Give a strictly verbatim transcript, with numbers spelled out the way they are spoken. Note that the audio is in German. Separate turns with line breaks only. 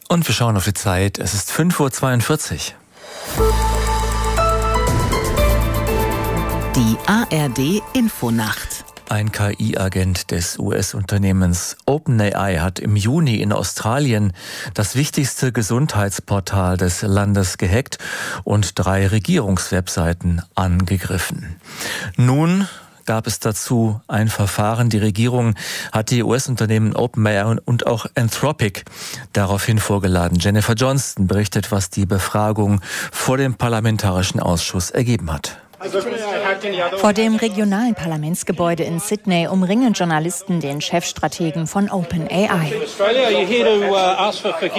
Und wir schauen auf die Zeit. Es ist fünf Uhr zweiundvierzig.
Die A R D-Infonacht.
Ein K I-Agent des U S-Unternehmens OpenAI hat im Juni in Australien das wichtigste Gesundheitsportal des Landes gehackt und drei Regierungswebseiten angegriffen. Nun gab es dazu ein Verfahren. Die Regierung hat die U S-Unternehmen OpenAI und auch Anthropic daraufhin vorgeladen. Jennifer Johnston berichtet, was die Befragung vor dem Parlamentarischen Ausschuss ergeben hat.
Vor dem regionalen Parlamentsgebäude in Sydney umringen Journalisten den Chefstrategen von OpenAI.